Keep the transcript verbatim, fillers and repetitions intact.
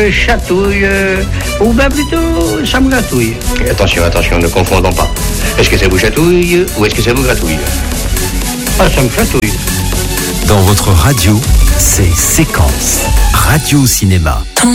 Chatouille, euh, ou bien plutôt ça me gratouille. Attention, attention, ne confondons pas. Est-ce que ça vous chatouille ou est-ce que ça vous gratouille? Ah, ça me chatouille. Dans votre radio, c'est Séquence Radio Cinéma.